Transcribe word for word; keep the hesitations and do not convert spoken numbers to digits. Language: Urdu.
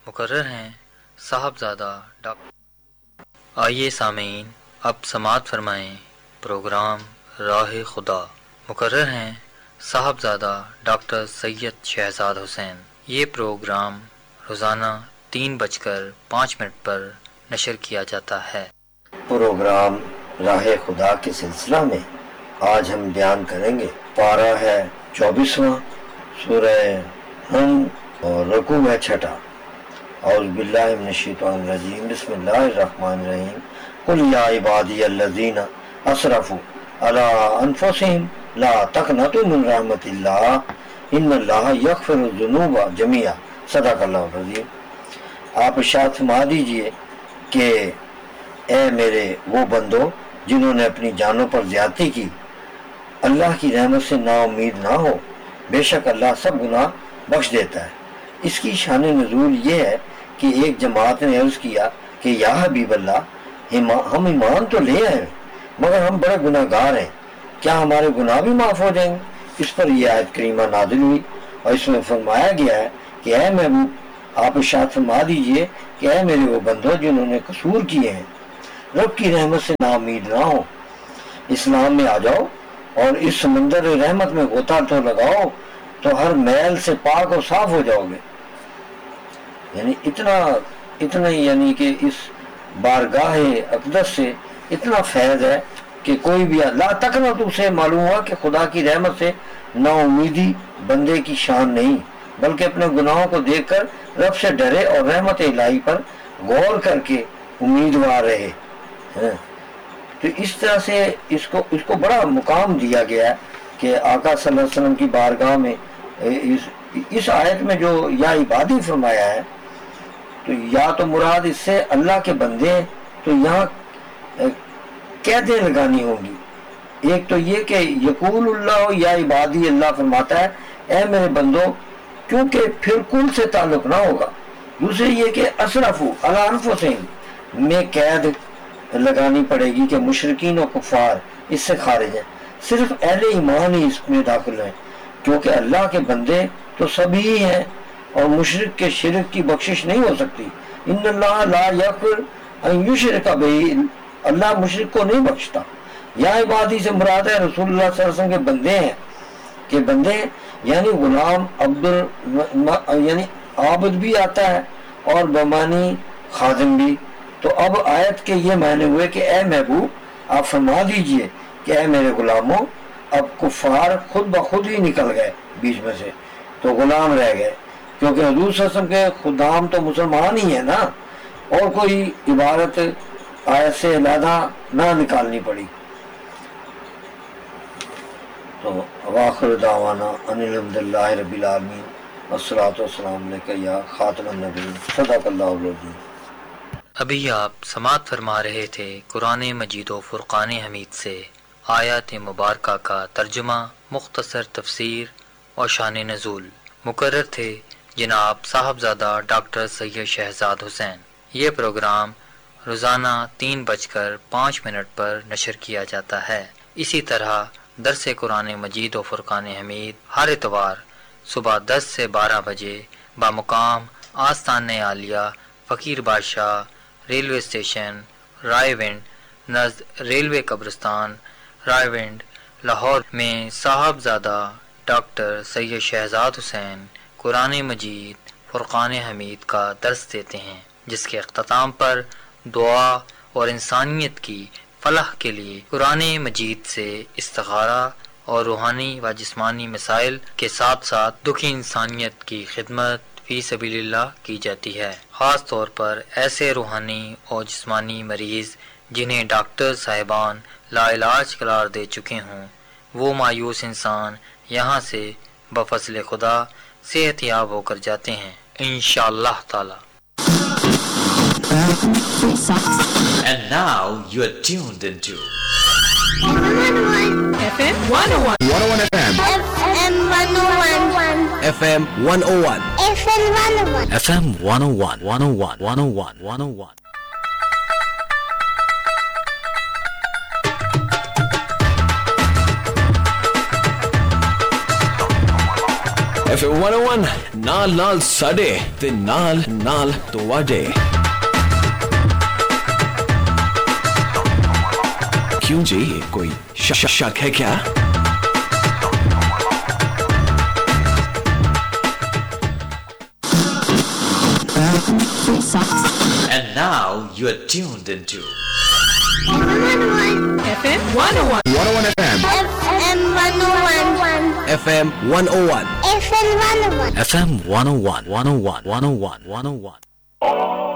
مقرر ہیں صاحبزادہ ڈاکٹر۔ آئیے سامعین اب سماعت فرمائیں پروگرام راہ خدا۔ مقرر ہیں صاحبزادہ ڈاکٹر سید شہزاد حسین۔ یہ پروگرام روزانہ تین بج کر پانچ منٹ پر نشر کیا جاتا ہے۔ پروگرام راہ خدا کے سلسلہ میں آج ہم بیان کریں گے، پارہ ہے چوبیسواں، سورہ ہم اور رکوع ہے چھٹا۔ اعوذ باللہ من الشیطان الرجیم، بسم اللہ الرحمن الرحیم۔ قل یا عبادی الذین اسرفوا علی انفسہم لا تقنطوا من رحمت اللہ ان اللہ یغفر الذنوب جميعا، صدق اللہ العظیم۔ آپ ارشاد فرما دیجئے کہ اے میرے وہ بندو جنہوں نے اپنی جانوں پر زیادتی کی، اللہ کی رحمت سے نا امید نہ ہو، بے شک اللہ سب گناہ بخش دیتا ہے۔ اس کی شان نزول یہ ہے کہ ایک جماعت نے عرض کیا کہ یا حبیب اللہ، ہم ایمان تو لے آئے مگر ہم بڑے گناہ گار ہیں، کیا ہمارے گناہ بھی معاف ہو جائیں گے؟ اس پر یہ آیت کریمہ نازل ہوئی اور اس میں فرمایا گیا ہے کہ اے محبوب، آپ ارشاد فرما دیجئے کہ اے میرے وہ بندو جنہوں نے قصور کیے ہیں، رب کی رحمت سے نا امید نہ ہو، اسلام میں آ جاؤ اور اس سمندر رحمت میں غوطہ تو لگاؤ تو ہر میل سے پاک اور صاف ہو جاؤ گے۔ یعنی اتنا اتنا یعنی کہ اس بارگاہ اقدس سے اتنا فیض ہے کہ کوئی بھی لا تقنطوا تو سے معلوم ہوا کہ خدا کی رحمت سے نا امیدی بندے کی شان نہیں، بلکہ اپنے گناہوں کو دیکھ کر رب سے ڈرے اور رحمت الہی پر غور کر کے امیدوار رہے۔ تو اس طرح سے اس کو اس کو بڑا مقام دیا گیا ہے کہ آقا صلی اللہ علیہ وسلم کی بارگاہ میں اس, اس آیت میں جو یا عبادی فرمایا ہے، تو یا تو مراد اس سے اللہ کے بندے ہیں، تو یہاں قیدیں لگانی ہوں گی۔ ایک تو یہ کہ یقول اللہ یا عبادی، اللہ فرماتا ہے اے میرے بندو، کیونکہ پھر کل سے تعلق نہ ہوگا۔ دوسرے یہ کہ اسرفوا علی انفسہم میں قید لگانی پڑے گی کہ مشرکین و کفار اس سے خارج ہیں، صرف اہل ایمان ہی اس میں داخل ہیں، کیونکہ اللہ کے بندے تو سبھی ہیں اور مشرک کے شرک کی بخشش نہیں ہو سکتی۔ ان اللہ لا یغفر ان یشرک بہ، اللہ مشرک کو نہیں بخشتا۔ یا عبادی سے مراد ہے رسول اللہ صلی اللہ علیہ وسلم کے بندے ہیں، کہ بندے یعنی غلام عبد یعنی عابد بھی آتا ہے اور بمانی خادم بھی۔ تو اب آیت کے یہ معنی ہوئے کہ اے محبوب، آپ فرما دیجئے کہ اے میرے غلاموں، اب کفار خود بخود ہی نکل گئے بیچ میں سے، تو غلام رہ گئے، کیونکہ حضور صلی اللہ علیہ وسلم کے خدام تو مسلمان ہی ہیں نا، اور کوئی عبارت آیت سے علیحدہ نہ نکالنی پڑی۔ تو واخر دعوانا ان الحمد للہ رب العالمین والصلاۃ والسلام علیک یا خاتم النبیین، صدق اللہ العظیم۔ ابھی آپ سماعت فرما رہے تھے قرآن مجید و فرقان حمید سے آیات مبارکہ کا ترجمہ، مختصر تفسیر اور شان نزول۔ مقرر تھے جناب صاحبزادہ ڈاکٹر سید شہزاد حسین۔ یہ پروگرام روزانہ تین بج کر پانچ منٹ پر نشر کیا جاتا ہے۔ اسی طرح درس قرآن مجید و فرقان حمید ہر اتوار صبح دس سے بارہ بجے بامقام آستان عالیہ فقیر بادشاہ ریلوے اسٹیشن رائے ونڈ نزد ریلوے قبرستان رائے ونڈ لاہور میں صاحبزادہ ڈاکٹر سید شہزاد حسین قرآن مجید فرقان حمید کا درس دیتے ہیں، جس کے اختتام پر دعا اور انسانیت کی فلاح کے لیے قرآن مجید سے استخارہ اور روحانی و جسمانی مسائل کے ساتھ ساتھ دکھی انسانیت کی خدمت فی سبیل اللہ کی جاتی ہے۔ خاص طور پر ایسے روحانی اور جسمانی مریض جنہیں ڈاکٹر صاحبان لا علاج قرار دے چکے ہوں، وہ مایوس انسان یہاں سے بفضل خدا صحت یاب ہو کر جاتے ہیں انشاءاللہ تعالی۔ And now you are tuned into F M one oh one. one oh one F M. F M one oh one. F M one oh one. F M one oh one. F M one oh one, one oh one, one oh one, one oh one. F M one oh one ਨਾਲ ਨਾਲ ਸਾਡੇ ਤੇ ਨਾਲ ਨਾਲ ਤੁਹਾਡੇ। क्यों जी कोई श- शक है क्या? And now you are tuned into F M one oh one. one oh one F M. F M one oh one. F M one oh one. F M one oh one. F M one oh one, one oh one, one oh one, one oh one.